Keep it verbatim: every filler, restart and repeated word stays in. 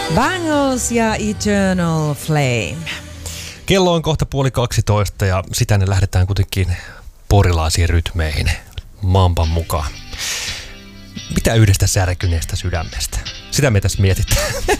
Bangles ja Eternal Flame. Kello on kohta puoli kaksitoista ja sitä ne lähdetään kuitenkin porilaisiin rytmeihin mamban mukaan. Mitä yhdestä särkyneestä sydämestä? Sitä me tässä mietitään.